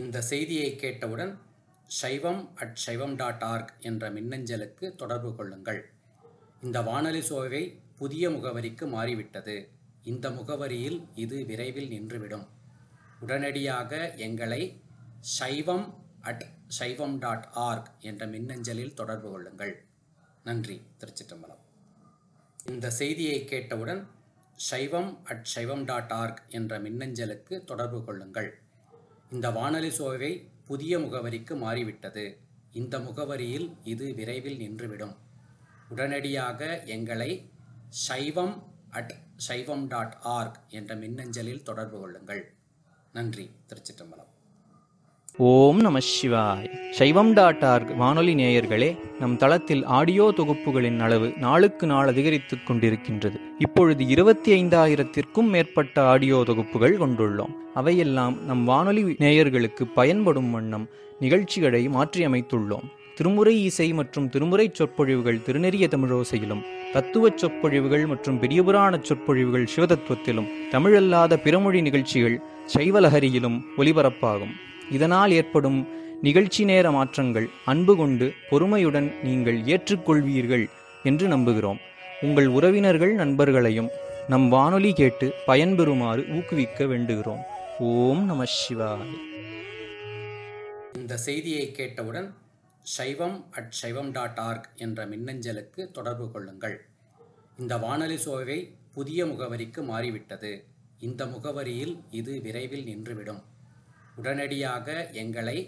இந்த செய்தியை கேட்டவுடன் saivam@saivam.org என்ற மின்னஞ்சலுக்கு தொடர்பு கொள்ளுங்கள். இந்த வானொலி சோவை புதிய முகவரிக்கு மாறிவிட்டது. இந்த முகவரியில் இது விரைவில் நின்றுவிடும். உடனடியாக எங்களை saivam@saivam.org என்ற மின்னஞ்சலில் தொடர்பு கொள்ளுங்கள். நன்றி. திருச்சிற்றம்பலம். இந்த செய்தியை கேட்டவுடன் saivam@saivam.org என்ற மின்னஞ்சலுக்கு தொடர்பு கொள்ளுங்கள். இந்த வானொலி சோவை புதிய முகவரிக்கு மாறிவிட்டது. இந்த முகவரியில் இது விரைவில் நின்றுவிடும். உடனடியாக எங்களை saivam@saivam.org என்ற மின்னஞ்சலில் தொடர்பு கொள்ளுங்கள். நன்றி. திருச்சிற்றம்பலம். ஓம் நம சிவாய். சைவம்.org வானொலி நேயர்களே, நம் தளத்தில் ஆடியோ தொகுப்புகளின் அளவு நாளுக்கு நாள் அதிகரித்துக் கொண்டிருக்கின்றது. இப்பொழுது 25,000-த்திற்கும் மேற்பட்ட ஆடியோ தொகுப்புகள் கொண்டுள்ளோம். அவையெல்லாம் நம் வானொலி நேயர்களுக்கு பயன்படும் வண்ணம் நிகழ்ச்சிகளை மாற்றியமைத்துள்ளோம். திருமுறை இசை மற்றும் திருமுறை சொற்பொழிவுகள் திருநெறிய தமிழோசையிலும், தத்துவச் சொற்பொழிவுகள் மற்றும் பெரியபுராண சொற்பொழிவுகள் சிவதத்துவத்திலும், தமிழல்லாத பிறமொழி நிகழ்ச்சிகள் சைவலஹரியிலும் ஒலிபரப்பாகும். இதனால் ஏற்படும் நிகழ்ச்சி நேர மாற்றங்கள் அன்பு கொண்டு பொறுமையுடன் நீங்கள் ஏற்றுக்கொள்வீர்கள் என்று நம்புகிறோம். உங்கள் உறவினர்கள் நண்பர்களையும் நம் வானொலி கேட்டு பயன்பெறுமாறு ஊக்குவிக்க வேண்டுகிறோம். ஓம் நம சிவாய. இந்த செய்தியை கேட்டவுடன் saivam@saivam.org என்ற மின்னஞ்சலுக்கு தொடர்பு கொள்ளுங்கள். இந்த வானொலி சோவை புதிய முகவரிக்கு மாறிவிட்டது. இந்த முகவரியில் இது விரைவில் நின்றுவிடும். உடனடியாக எங்களை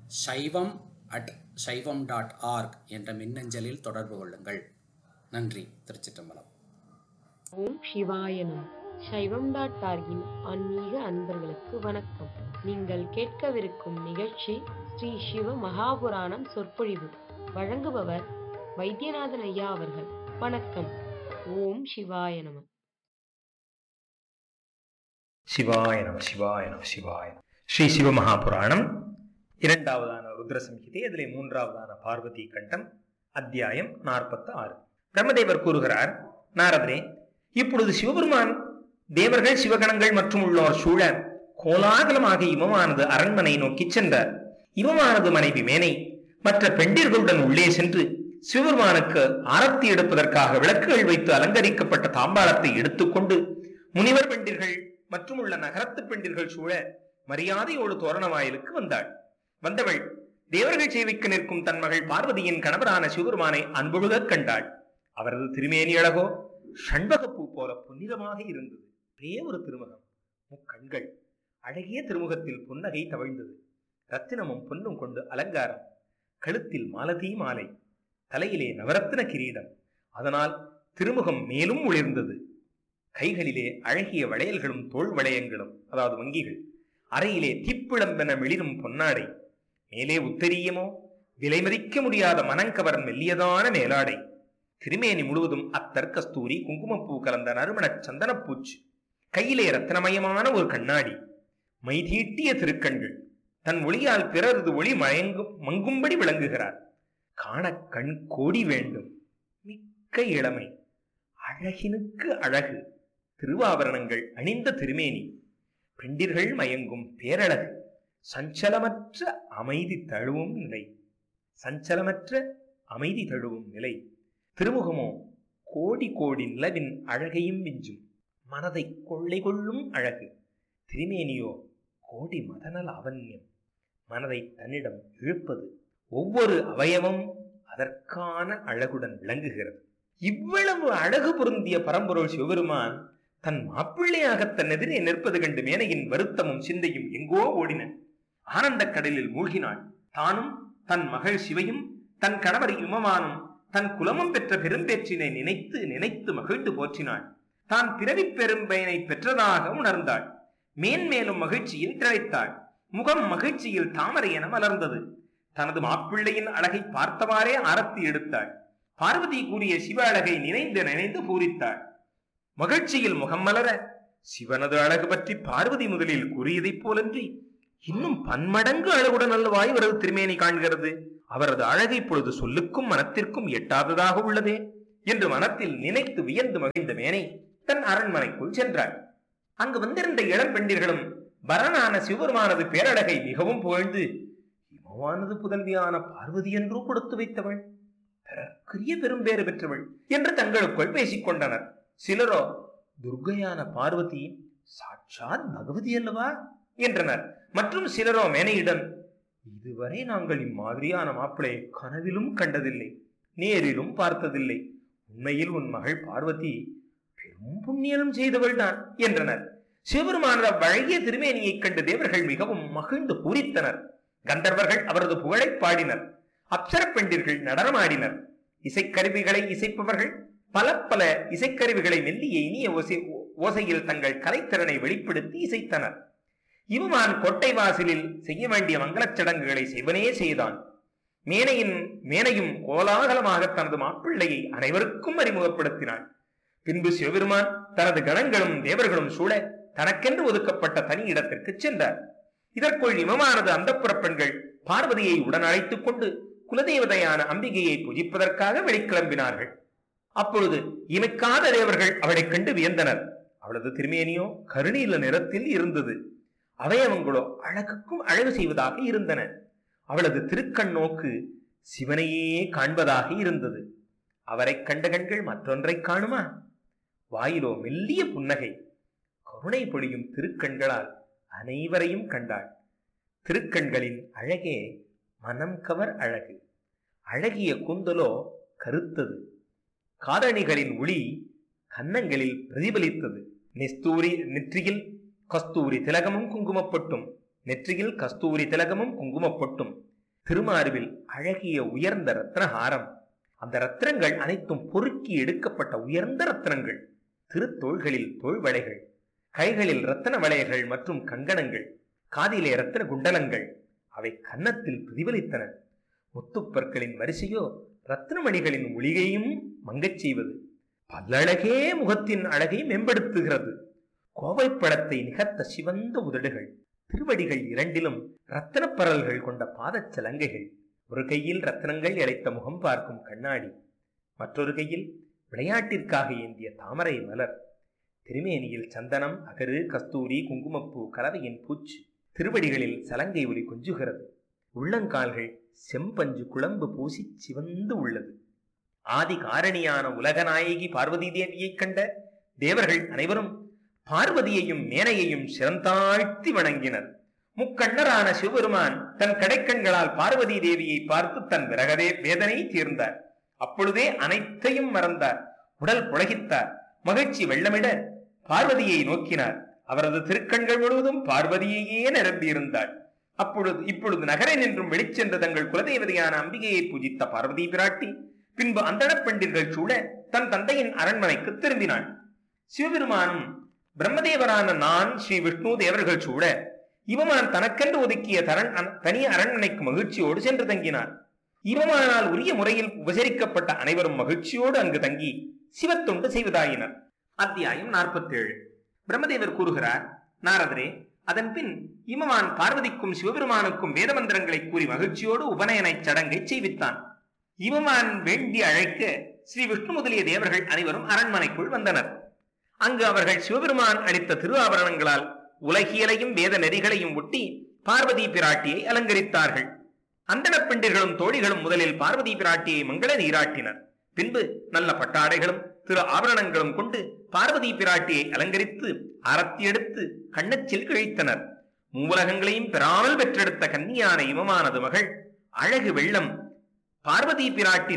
saivam@saivam.org என்ற மின்னஞ்சலில் தொடர்பு கொள்ளுங்கள். நன்றி. திருச்சிற்றம்பலம். ஓம் சிவாய நம. சைவம்.org-இன் ஆன்மீக அன்பர்களுக்கு வணக்கம். நீங்கள் கேட்கவிருக்கும் நிகழ்ச்சி ஸ்ரீ சிவ மகாபுராணம் சொற்பொழிவு. வழங்குபவர் வைத்தியநாதன் ஐயா அவர்கள். வணக்கம். ஓம் சிவாய நம. சிவாய நம. சிவாய நம. சிவாய நம. ஸ்ரீ சிவமகாபுராணம் இரண்டாவதான ருத்ர சம்ஹிதை, அதிலே மூன்றாவதான பார்வதி கண்டம், அத்தியாயம் 46. பிரம்மதேவர் கூறுகிறார், நாரதரே, இப்பொழுது சிவபெருமான் தேவர்கள் சிவகணங்கள் மற்றும் உள்ளோர் சூழ கோலாகலமாக இமமானது அரண்மனை நோக்கி சென்றார். இமமானது மனைவி மேனை மற்ற பெண்டிர்களுடன் உள்ளே சென்று சிவபெருமானுக்கு ஆரத்தி எடுப்பதற்காக விளக்குகள் வைத்து அலங்கரிக்கப்பட்ட தாம்பாளத்தை எடுத்துக்கொண்டு முனிவர் பெண்டிர்கள் மற்றும் உள்ள நகரத்து பெண்டிர்கள் சூழ மரியாதையோடு தோரண வாயிலுக்கு வந்தாள். வந்தவள் தேவர்கள் சேவிக்க நிற்கும் தன் மகள் பார்வதியின் கணவரான சிவபெருமானை அன்பொழுக கண்டாள். அவரது திருமேனி அழகோ ஷண்பகப்பூ போல புனிதமாக இருந்தது. ஒரே ஒரு திருமுகம், முக்கண்கள், அழகிய திருமுகத்தில் புன்னகை தவழ்ந்தது. ரத்தினமும் பொன்னும் கொண்டு அலங்காரம், கழுத்தில் மாலதி மாலை, தலையிலே நவரத்தின கிரீடம். அதனால் திருமுகம் மேலும் ஒளிர்ந்தது. கைகளிலே அழகிய வளையல்களும் தோல் வளையங்களும், அதாவது வங்கிகள். அறையிலே தீப்பிழம்பென மிளிரும் பொன்னாடை. மேலே உத்தரியமோ விலை மதிக்க முடியாத மனங்கவர் மெல்லியதான மேலாடை. திருமேனி முழுவதும் அத்தர், கஸ்தூரி, குங்குமப்பூ கலந்த நறுமணச் சந்தனப்பூச்சு. கையிலே ரத்னமயமான ஒரு கண்ணாடி. மைதீட்டிய திருக்கண்கள். தன் ஒளியால் பிறரது ஒளி மங்கும்படி விளங்குகிறார். காண கண் கோடி வேண்டும். மிக்க இளமை, அழகினுக்கு அழகு. திருவாபரணங்கள் அணிந்த திருமேனி, பெண்டிர்கள் மயங்கும் பேரழகு. சஞ்சலமற்ற அமைதி தழுவும் நிலை. சஞ்சலமற்ற அமைதி தழுவும் நிலை. திருமுகமோ கோடி கோடி நிலவின் அழகையும் விஞ்சும் மனதை கொள்ளை கொள்ளும் அழகு. திருமேனியோ கோடி மதன லாவண்யம், மனதை தன்னிடம் இழுப்பது. ஒவ்வொரு அவயவம் அதற்கான அழகுடன் விளங்குகிறது. இவ்வளவு அழகு பொருந்திய பரம்பொருள் சிவபெருமான் தன் மாப்பிள்ளையாக தன் எதிரே நிற்பது கண்டு மேனையின் வருத்தமும் சிந்தையும் எங்கோ ஓடின. ஆனந்த கடலில் மூழ்கினாள். தானும் தன் மகள் சிவையும் தன் கணவர் இமமானும் தன் குலமும் பெற்ற பெரும்பேற்றினை நினைத்து நினைத்து மகிழ்ந்து போற்றினாள். தான் பிறவி பெரும்பயனை பெற்றதாக உணர்ந்தாள். மேன்மேலும் மகிழ்ச்சியில் திளைத்தாள். முகம் மகிழ்ச்சியில் தாமரை என மலர்ந்தது. தனது மாப்பிள்ளையின் அழகை பார்த்தவாறே ஆரத்தி எடுத்தாள். பார்வதி கூறிய சிவ அழகை நினைந்து நினைந்து பூரித்தாள். மகிழ்ச்சியில் முகம் மலர சிவனது அழகு பற்றி பார்வதி முதலில் கூறியதைப் போலன்றி இன்னும் பன்மடங்கு அழகுடன் அல்லவா இவரது திருமேனி காண்கிறது. அவரது அழகு இப்பொழுது சொல்லுக்கும் மனத்திற்கும் எட்டாததாக உள்ளதே என்று மனத்தில் நினைத்து வியந்து மகிழ்ந்த மேனை தன் அரண்மனைக்குள் சென்றாள். அங்கு வந்திருந்த இளம் பெண்டிர்களும் பரனான சிவபெருமானது பேரழகை மிகவும் புகழ்ந்து, இமவானது புதல்வியான பார்வதி என்றும் கொடுத்து வைத்தவள், பிறர்க்குரிய பெரும்பேறு பெற்றவள் என்று தங்களுக்குள் பேசிக் கொண்டனர். சிலரோ துர்க்கையான பார்வதி சாட்சாத் பகவதி அல்லவா என்றனர். மற்றும் சிலரோ மேனையிடம், இதுவரை நாங்கள் இம்மாதிரியான மாப்பிளையை கனவிலும் கண்டதில்லை, நேரிலும் பார்த்ததில்லை. உண்மையில் உன் மகள் பார்வதி பெரும் புண்ணியம் செய்தவள் தான் என்றனர். சிவபெருமானது அவ்வழகிய திருமேனியைக் கண்டு தேவர்கள் மிகவும் மகிழ்ந்து பூரித்தனர். கந்தர்வர்கள் அவரது புகழை பாடினர். அப்சர பெண்டிர்கள் நடனமாடினர். இசைக்கருவிகளை இசைப்பவர்கள் பல பல இசைக்கருவிகளை மெல்லிய இனிய ஓசையில் தங்கள் கலைத்திறனை வெளிப்படுத்தி இசைத்தனர். இவமான் கோட்டை வாசலில் செய்ய வேண்டிய மங்களச் சடங்குகளை சிவனே செய்தான். மேனையும் கோலாகலமாக தனது மாப்பிள்ளையை அனைவருக்கும் அறிமுகப்படுத்தினாள். பின்பு சிவபெருமான் தனது கணங்களும் தேவர்களும் சூழ தனக்கென்று ஒதுக்கப்பட்ட தனி இடத்திற்கு சென்றார். இதற்குள் இமமானது அந்தப்புற பெண்கள் பார்வதியை உடன் அழைத்துக் கொண்டு குலதேவதையான அம்பிகையை பூஜிப்பதற்காக வெளிக்கிளம்பினார்கள். அப்பொழுது இமைக்காத தேவர்கள் அவளைக் கண்டு வியந்தனர். அவளது திருமேனியோ கருநீல நிறத்தில் இருந்தது. அவயவங்களோ அழகுக்கும் அழகு செய்வதாக இருந்தன. அவளது திருக்கண் நோக்கு சிவனையே காண்பதாக இருந்தது. அவரை கண்ட கண்கள் மற்றொன்றை காணுமா? வாயிலோ மெல்லிய புன்னகை. கருணை பொழியும் திருக்கண்களால் அனைவரையும் கண்டாள். திருக்கண்களின் அழகே மனம் கவர் அழகு. அழகிய கூந்தலோ கருத்தது. காதணிகளின் ஒளி கன்னங்களில் பிரதிபலித்தது. நெற்றியில் கஸ்தூரி திலகமும் குங்குமப்பட்டும். நெற்றியில் கஸ்தூரி திலகமும் குங்குமப்பட்டும். திருமார்பில் அழகிய உயர்ந்த ரத்னஹாரம். அந்த ரத்னங்கள் அனைத்தும் பொறுக்கி எடுக்கப்பட்ட உயர்ந்த ரத்னங்கள். திருத்தோள்களில் தோள்வளைகள், கைகளில் ரத்தன வளையல்கள் மற்றும் கங்கணங்கள், காதிலே ரத்தன குண்டலங்கள். அவை கன்னத்தில் பிரதிபலித்தன. முத்துப்பற்களின் வரிசையோ ரத்னமணிகளின் ஒளிகையும் மங்கச் செய்வது. பல்லழகே முகத்தின் அழகை மேம்படுத்துகிறது. கோவைப்பழத்தை நிகர்த்த சிவந்த உதடுகள். திருவடிகள் இரண்டிலும் ரத்தன பரல்கள் கொண்ட பாதச்சலங்கைகள். ஒரு கையில் ரத்னங்கள் இழைத்த முகம் பார்க்கும் கண்ணாடி, மற்றொரு கையில் விளையாட்டிற்காக ஏந்திய தாமரை மலர். திருமேனியில் சந்தனம், அகரு, கஸ்தூரி, குங்குமப்பூ கலவையின் பூச்சு. திருவடிகளில் சலங்கை ஒலி கொஞ்சுகிறது. உள்ளங்கால்கள் செம்பஞ்சு குழம்பு பூசி சிவந்து உள்ளது. ஆதி காரணியான உலகநாயகி பார்வதி தேவியை கண்ட தேவர்கள் அனைவரும் பார்வதியையும் மேனையையும் சிறந்தாழ்த்தி வணங்கினர். முக்கண்ணரான சிவபெருமான் தன் கடைக்கண்களால் பார்வதி தேவியை பார்த்து தன் விரகதே வேதனை தீர்ந்தார். அப்பொழுதே அனைத்தையும் மறந்தார். உடல் புலகித்தார். மகிழ்ச்சி வெள்ளமிட பார்வதியை நோக்கினார். அவரது திருக்கண்கள் முழுவதும் பார்வதியையே நிரம்பியிருந்தாள். இப்பொழுது நகரை நின்றும் வெளிச்சென்ற தங்கள் குலதேவதையான அம்பிகையை பூஜித்த பார்வதி பிராட்டி பின்பு அந்தணப் பெண்டிர்கள் சூழ தன் தந்தையின் அரண்மனைக்கு திரும்பினாள். சிவபெருமானும் பிரம்மதேவரான நான் ஸ்ரீ விஷ்ணு தேவர்கள் சூழ இவமான் தனக்கென்று ஒதுக்கிய தனி அரண்மனைக்கு மகிழ்ச்சியோடு சென்று தங்கினார். இவமானால் உரிய முறையில் உபசரிக்கப்பட்ட அனைவரும் மகிழ்ச்சியோடு அங்கு தங்கி சிவத்தொண்டு செய்வதாயினர். அத்தியாயம் 47. பிரம்மதேவர் கூறுகிறார், நாரதரே, அதன் பின் இமவான் பார்வதிக்கும் சிவபெருமானுக்கும் வேத மந்திரங்களை கூறி மகிழ்ச்சியோடு உபநயனை சடங்கை செய்வித்தான். இமவான் வேண்டி அழைக்க ஸ்ரீ விஷ்ணு முதலிய தேவர்கள் அனைவரும் அரண்மனைக்குள் வந்தனர். அங்கு அவர்கள் சிவபெருமான் அளித்த திரு ஆபரணங்களால் உலகியலையும் வேத நெறிகளையும் ஒட்டி பார்வதி பிராட்டியை அலங்கரித்தார்கள். அந்தணப் பெண்டிர்களும் தோழிகளும் முதலில் பார்வதி பிராட்டியை மங்கள நீராட்டினர். பின்பு நல்ல பட்டாடைகளும் திரு ஆபரணங்களும் கொண்டு பார்வதி பிராட்டியை அலங்கரித்து ஆரத்தி எடுத்து கண்ணச்சில் கிழித்தனர். மூலகங்களையும் பெறாமல் பெற்றெடுத்த கன்னியான இமமானது மகள் அழகு வெள்ளம் பார்வதி பிராட்டி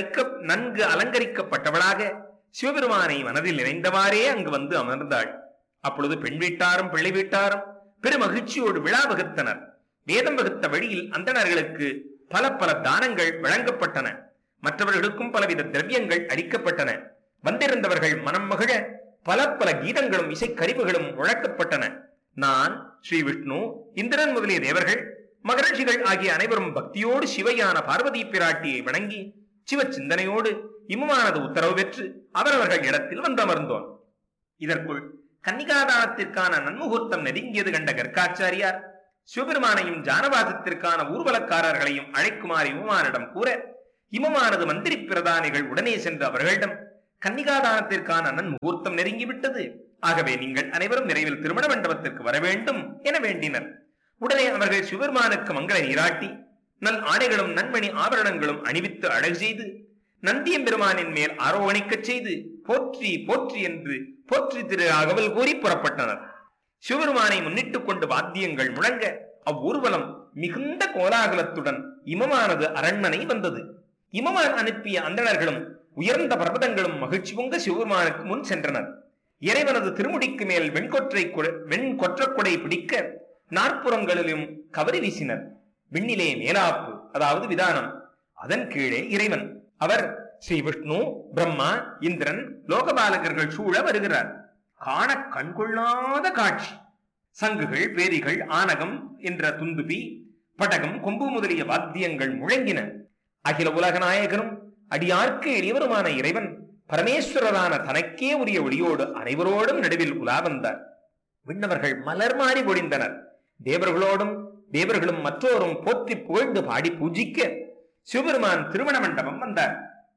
நன்கு அலங்கரிக்கப்பட்டவளாக சிவபெருமானை மனதில் நினைந்தவாறே அங்கு வந்து அமர்ந்தாள். அப்பொழுது பெண் வீட்டாரும் பிள்ளை வீட்டாரும் பெருமகிழ்ச்சியோடு விழா வகுத்தனர். வேதம் வகுத்த வழியில் அந்தணர்களுக்கு பல பல தானங்கள் வழங்கப்பட்டன. மற்றவர்களுக்கும் பலவித திரவியங்கள் அளிக்கப்பட்டன. வந்திருந்தவர்கள் மனம் மகிழ பல பல கீதங்களும் இசைக்கருவிகளும் முழக்கப்பட்டன. நான், ஸ்ரீ விஷ்ணு, இந்திரன் முதலிய தேவர்கள், மகரிஷிகள் ஆகிய அனைவரும் பக்தியோடு சிவையான பார்வதி பிராட்டியை வணங்கி சிவ சிந்தனையோடு இமமானது உத்தரவு பெற்று அவரவர்கள் இடத்தில் வந்தமர்ந்தோம். இதற்குள் கன்னிகாதானத்திற்கான நன்முகூர்த்தம் நெருங்கியது கண்ட கர்க்காச்சாரியார் சிவபெருமானையும் ஜானவாசத்திற்கான ஊர்வலக்காரர்களையும் அழைக்குமாறு இமமானிடம் கூற, இமமானது மந்திரி பிரதானிகள் உடனே சென்று அவர்களிடம் கன்னிகாதானத்திற்கான முகூர்த்தம் நெருங்கிவிட்டது. ஆகவே நீங்கள் அனைவரும் விரைவில் திருமண மண்டபத்திற்கு வர வேண்டும் என வேண்டினர். உடனே அவர்கள் சிவபெருமானுக்கு மங்கள நீராட்டி நல் ஆடைகளும் நன்மணி ஆபரணங்களும் அணிவித்து அழகு செய்து நந்தியம்பெருமானின் மேல் ஆரோகணிக்கச் செய்து போற்றி போற்றி என்று போற்றி திரு அகவல் கூறி புறப்பட்டனர். சிவபெருமானை முன்னிட்டுக் கொண்டு வாத்தியங்கள் முழங்க அவ்வூர்வலம் மிகுந்த கோலாகலத்துடன் இமமானது அரண்மனை வந்தது. இமமான் அனுப்பிய அந்தணர்களும் உயர்ந்த பர்வதங்களும் மகிழ்ச்சி பொங்க சிவபெருமானுக்கு முன் சென்றனர். இறைவனது திருமுடிக்கு மேல் வெண்கொற்றக்குடை பிடிக்க நாற்புறங்களிலும் கவரி வீசினர். விண்ணிலே மேலாப்பு, அதாவது விதானம், அதன் கீழே இறைவன். அவர் ஸ்ரீ விஷ்ணு, பிரம்மா, இந்திரன், லோகபாலகர்கள் சூழ வருகிறார். காண கண்கொள்ளாத காட்சி. சங்குகள், பேரிகள், ஆனகம் என்ற துந்துபி, படகம், கொம்பு முதலிய வாத்தியங்கள் முழங்கின. அகில உலக நாயகனும் அடியார்க்கு எளியவருமான இறைவன் பரமேஸ்வரரான தனக்கே உரிய ஒளியோடு அனைவரோடும் நடுவில் உலா வந்தார். விண்ணவர்கள் மலர் மாறி பொழிந்தனர். தேவர்களும் மற்றோரும் போற்றி புகழ்ந்து பாடி பூஜிக்க சிவபெருமான் திருமண மண்டபம் வந்தார்.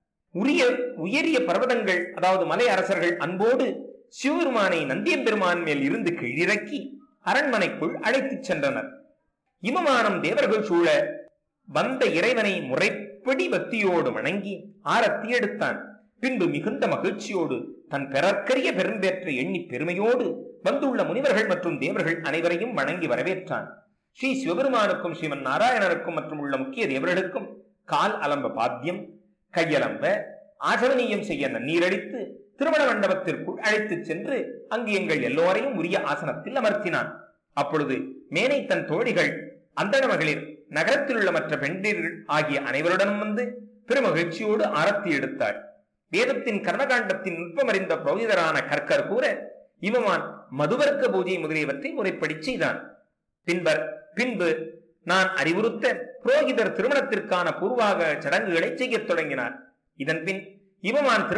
உயரிய பர்வதங்கள், அதாவது மலை அரசர்கள் அன்போடு சிவபெருமானை நந்தியம்பெருமான் மேல் இருந்து கீழிறக்கி அரண்மனைக்குள் அழைத்துச் சென்றனர். இமமானம் தேவர்கள் சூழ வந்த இறைவனை முறைப்படி பக்தியோடு வணங்கி ஆரத்தி எடுத்தான். பின்பு மிகுந்த மகிழ்ச்சியோடு தன் பெறற்கரிய பெரும்பேற்ற எண்ணி பெருமையோடு வந்துள்ள முனிவர்கள் மற்றும் தேவர்கள் அனைவரையும் வணங்கி வரவேற்றான். ஸ்ரீ சிவபெருமானுக்கும் ஸ்ரீமன் நாராயணருக்கும் மற்றும் உள்ள முக்கிய தேவர்களுக்கும் கால் அலம்ப பாத்தியம், கையலம்ப ஆசவனீயம் செய்ய நன்னீரடித்து திருமண மண்டபத்திற்குள் அழைத்துச் சென்று அங்கு எங்கள் எல்லோரையும் உரிய ஆசனத்தில் அமர்த்தினான். அப்பொழுது மேனை தன் தோழிகள், அந்தண மகளிர், நகரத்தில் உள்ள மற்ற பெண்டீர்கள் ஆகிய அனைவருடனும் வந்து பெருமகிழ்ச்சியோடு ஆரத்தி எடுத்தாள். வேதத்தின் கர்மகாண்டத்தின் நுட்பமறிந்த புரோகிதரான கற்கர் கூற இவமான் மதுவர்க்க பூஜை முதலியவற்றை முறைப்படி செய்தான். பின்பு நான் அறிவுறுத்த புரோகிதர் திருமணத்திற்கான பூர்வாக சடங்குகளை செய்யத் தொடங்கினார். இதன் பின் இமமான்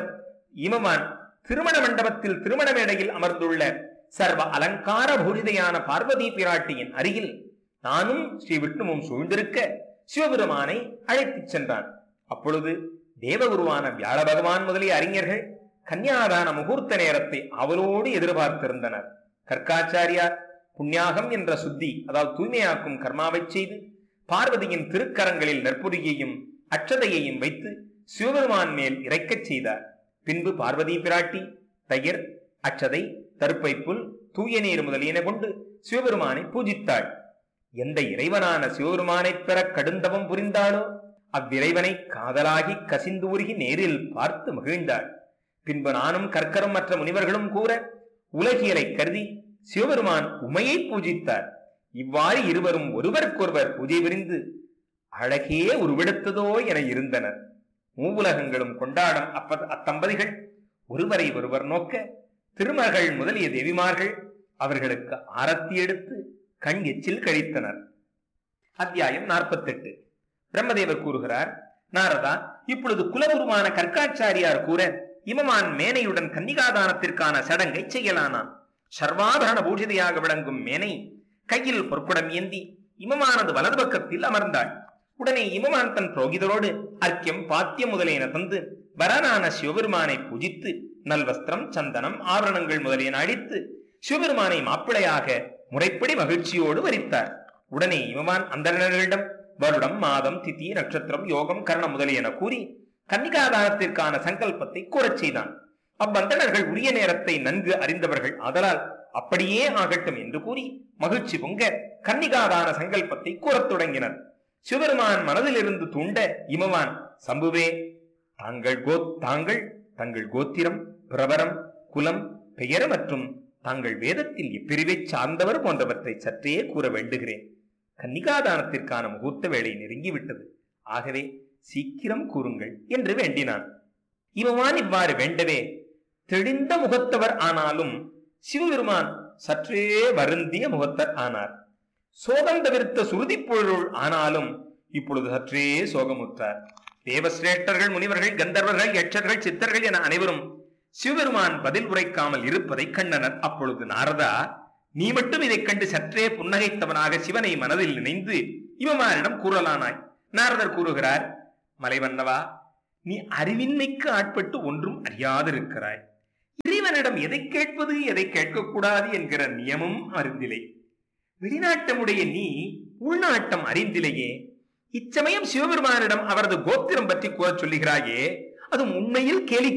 திருமண மண்டபத்தில் திருமண மேடையில் அமர்ந்துள்ள சர்வ அலங்கார பூரிதையான பார்வதி பிராட்டியின் அருகில் நானும் ஸ்ரீ விஷ்ணுவும் சூழ்ந்திருக்க சிவபெருமானை அழைத்துச் சென்றான். அப்பொழுது தேவகுருவான வியாழ பகவான் முதலிய அறிஞர்கள் கன்னியாதான முகூர்த்த நேரத்தை அவளோடு எதிர்பார்த்திருந்தனர். கற்காச்சாரியார் புண்ணியாகம் என்ற சுத்தி, அதாவது தூய்மையாக்கும் கர்மாவை செய்து பார்வதியின் திருக்கரங்களில் நற்புரியையும் அட்சதையையும் வைத்து சிவபெருமான் மேல் இறைக்கச் செய்தார். பின்பு பார்வதி பிராட்டி தயிர், அட்சதை, தருப்பை புல், தூய நீர் முதலியன கொண்டு சிவபெருமானை பூஜித்தாள். எந்த இறைவனான சிவபெருமானை பெற கடுந்தவம் புரிந்தாளோ அவ்விறைவனை காதலாகி கசிந்து உருகி நேரில் பார்த்து மகிழ்ந்தாள். பின்பு நானும் கற்கரும் மற்ற முனிவர்களும் கூற உலகியலை கருதி சிவபெருமான் உமையை பூஜித்தார். இவ்வாறு இருவரும் ஒருவருக்கொருவர் பூஜை புரிந்து அழகே உருவெடுத்ததோ என இருந்தனர். மூவுலகங்களும் கொண்டாடும் அத்தம்பதிகள் ஒருவரை ஒருவர் நோக்க திருமகள் முதலிய தேவிமார்கள் அவர்களுக்கு ஆரத்தி எடுத்து கண் எச்சில் கழித்தனர். அத்தியாயம் 48. பிரம்மதேவர் கூறுகிறார், நாரதா, இப்பொழுது குலகுருவான கற்காச்சாரியார் கூற இமமான் மேனையுடன் கன்னிகாதானத்திற்கான சடங்கை செய்யலானான். சர்வாபரண பூஜிதையாக விளங்கும் மேனை கையில் பொற்குடம் ஏந்தி இமமானது வலது பக்கத்தில் அமர்ந்தாள். உடனே இமமான் தன் புரோகிதரோடு அர்க்கியம், பாத்தியம் முதலியன தந்து வரனான சிவபெருமானை பூஜித்து நல்வஸ்திரம், சந்தனம், ஆபரணங்கள் முதலியன அளித்து சிவபெருமானை மாப்பிளையாக முறைப்படி மகிழ்ச்சியோடு வரித்தார். உடனே இமமான் அந்தணர்களிடம் வருடம், மாதம், திதி, நட்சத்திரம், யோகம், கரணம் முதலியன கூறி கன்னிகாதானத்திற்கான சங்கல்பத்தை கூறச் செய்தான். அவ்வந்தணர்கள் உரிய நேரத்தை நன்கு அறிந்தவர்கள் ஆதலால் அப்படியே ஆகட்டும் என்று கூறி மகிழ்ச்சி பொங்க கன்னிகாதான சங்கல்பத்தை கூறத் தொடங்கினர். சிவபெருமான் மனதிலிருந்து தூண்ட இமவான், சம்புவே, தங்கள் கோத்திரம், பிரபரம், குலம், பெயர் மற்றும் தாங்கள் வேதத்தில் எப்பிரிவை சார்ந்தவர் போன்றவற்றை சற்றே கூற வேண்டுகிறேன். கன்னிகாதானத்திற்கான முகூர்த்த வேலை நெருங்கிவிட்டது. ஆகவே சீக்கிரம் கூறுங்கள் என்று வேண்டினான். இவமான் இவ்வாறு வேண்டவே தெளிந்த முகத்தவர் ஆனாலும் சிவபெருமான் சற்றே வருந்திய முகத்தர் ஆனார். சோகம் தவிர்த்த சுருதி பொருள் ஆனாலும் இப்பொழுது சற்றே சோகமுற்றார். தேவசிரேஷ்டர்கள், முனிவர்கள், கந்தர்வர்கள், யட்சர்கள், சித்தர்கள் என அனைவரும் சிவபெருமான் பதில் உரைக்காமல் இருப்பதை கண்டனர். அப்பொழுது நாரதா, நீ மட்டும் இதைக் கண்டு சற்றே புன்னகைத்தவனாக சிவனை மனதில் நினைந்து இவமானிடம் கூறலானாய். நாரதர் கூறுகிறார், மலைவண்ணவா, நீ அறிவின்மைக்கு ஆட்பட்டு ஒன்றும் அறியாதிருக்கிறாய். இறைவனிடம் எதை கேட்பது எதை கேட்கக்கூடாது என்கிற நியமம் அறிந்திலை. வெளிநாட்டமுடைய நீ உள்நாட்டம் அறிந்திலையே. இச்சமயம் சிவபெருமானிடம் அவரது கோத்திரம் பற்றி கூற சொல்லுகிறாயே, அது உண்மையில் கேலி